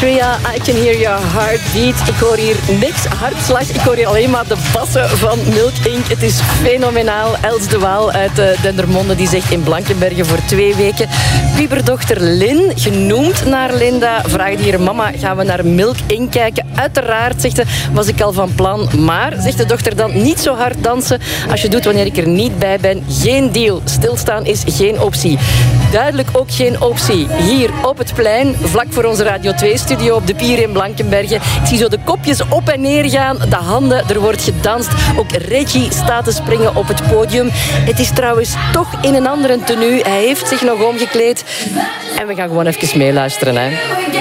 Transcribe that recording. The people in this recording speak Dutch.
Tria, I can hear your heartbeat. Ik hoor hier niks hartslag. Ik hoor hier alleen maar de bassen van Milk Inc. Het is fenomenaal. Els de Waal uit Dendermonde die zegt in Blankenberge voor 2 weken. Puberdochter Lin, genoemd naar Linda, vraagt hier: mama, gaan we naar Milk Inc. kijken? Uiteraard, zegt ze, was ik al van plan. Maar, zegt de dochter dan, niet zo hard dansen. Als je doet wanneer ik er niet bij ben, geen deal. Stilstaan is geen optie. Duidelijk ook geen optie. Hier op het plein, vlak voor onze Radio 2-studio op de Pier in Blankenberge. Ik zie zo de kopjes op en neer gaan, de handen, er wordt gedanst. Ook Reggie staat te springen op het podium. Het is trouwens toch in een andere tenue. Hij heeft zich nog omgekleed. En we gaan gewoon even meeluisteren, hè.